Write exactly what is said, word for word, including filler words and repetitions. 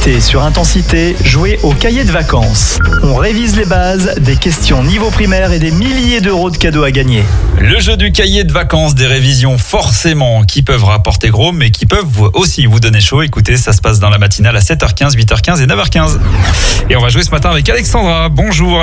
été sur Intensité, jouez au cahier de vacances. On révise les bases, des questions niveau primaire et des milliers d'euros de cadeaux à gagner. Le jeu du cahier de vacances, des révisions forcément qui peuvent rapporter gros, mais qui peuvent vous- aussi vous donner chaud. Écoutez, ça se passe dans la matinale à sept heures quinze, huit heures quinze et neuf heures quinze. Et on va jouer ce matin avec Alexandra. Bonjour.